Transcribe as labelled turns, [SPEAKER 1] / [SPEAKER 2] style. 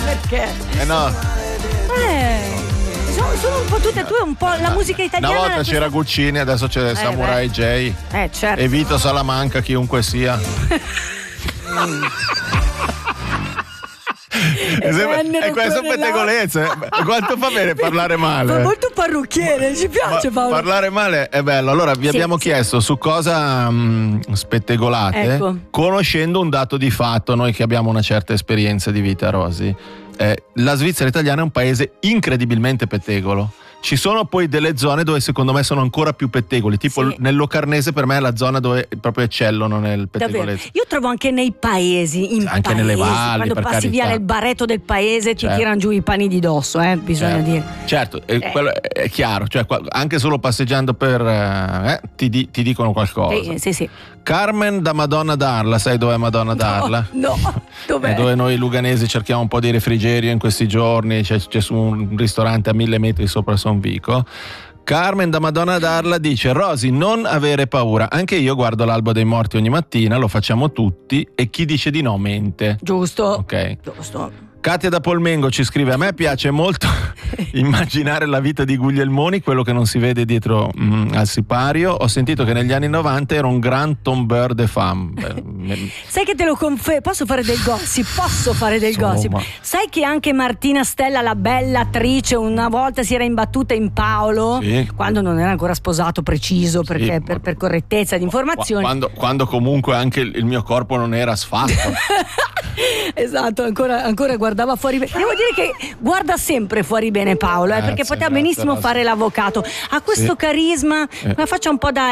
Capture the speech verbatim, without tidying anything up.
[SPEAKER 1] Perché?
[SPEAKER 2] Eh no.
[SPEAKER 1] Eh, sono, sono un po' tutte e due un po' la musica italiana.
[SPEAKER 2] Una volta
[SPEAKER 1] la
[SPEAKER 2] c'era
[SPEAKER 1] questa...
[SPEAKER 2] Guccini, adesso c'è
[SPEAKER 1] eh,
[SPEAKER 2] Samurai
[SPEAKER 1] beh.
[SPEAKER 2] J.
[SPEAKER 1] Eh, certo.
[SPEAKER 2] E Vito Salamanca, chiunque sia. È, sempre, è questa pettegolezza. Quanto fa bene parlare male?
[SPEAKER 1] Ma molto parrucchiere, ci piace Paolo.
[SPEAKER 2] Parlare male è bello. Allora vi sì, abbiamo sì. chiesto su cosa mh, spettegolate, ecco. conoscendo un dato di fatto, noi che abbiamo una certa esperienza di vita, Rosy. Eh, la Svizzera italiana è un paese incredibilmente pettegolo. Ci sono poi delle zone dove secondo me sono ancora più pettegoli, tipo sì. nel Locarnese per me è la zona dove proprio eccellono nel pettegolezzo.
[SPEAKER 1] Io trovo anche nei paesi, in
[SPEAKER 2] anche
[SPEAKER 1] paesi,
[SPEAKER 2] nelle valli,
[SPEAKER 1] quando
[SPEAKER 2] per
[SPEAKER 1] passi
[SPEAKER 2] carità.
[SPEAKER 1] via nel baretto del paese ti
[SPEAKER 2] certo.
[SPEAKER 1] tirano giù i pani di dosso, eh, bisogna
[SPEAKER 2] certo.
[SPEAKER 1] dire.
[SPEAKER 2] Certo, eh. quello è chiaro, cioè anche solo passeggiando per eh, ti, di, ti dicono qualcosa.
[SPEAKER 1] Sì, sì, sì.
[SPEAKER 2] Carmen da Madonna d'Arla, sai dov'è Madonna d'Arla?
[SPEAKER 1] No, no. Dov'è?
[SPEAKER 2] È dove noi luganesi cerchiamo un po' di refrigerio in questi giorni, c'è, c'è su un ristorante a mille metri sopra Son Vico. Carmen da Madonna d'Arla dice: Rosy, non avere paura, anche io guardo l'albo dei morti ogni mattina, lo facciamo tutti e chi dice di no mente.
[SPEAKER 1] Giusto.
[SPEAKER 2] Ok.
[SPEAKER 1] Giusto.
[SPEAKER 2] Katia da Polmengo ci scrive: a me piace molto immaginare la vita di Guglielmoni, quello che non si vede dietro mm, al sipario. Ho sentito che negli anni novanta era un grand tombeur de femme.
[SPEAKER 1] Sai che te lo confermo? Posso fare del gossip? Posso fare del
[SPEAKER 2] Insomma.
[SPEAKER 1] gossip? Sai che anche Martina Stella, la bella attrice, una volta si era imbattuta in Paolo,
[SPEAKER 2] sì.
[SPEAKER 1] quando non era ancora sposato preciso, perché
[SPEAKER 2] sì,
[SPEAKER 1] per, per correttezza di informazioni.
[SPEAKER 2] Quando, quando comunque anche il mio corpo non era sfatto.
[SPEAKER 1] Esatto, ancora, ancora guardava fuori bene. Devo dire che guarda sempre fuori bene Paolo, eh,
[SPEAKER 2] grazie,
[SPEAKER 1] perché poteva
[SPEAKER 2] grazie,
[SPEAKER 1] benissimo
[SPEAKER 2] grazie.
[SPEAKER 1] fare l'avvocato. Ha questo sì. carisma,
[SPEAKER 2] eh.
[SPEAKER 1] ma faccia un po' da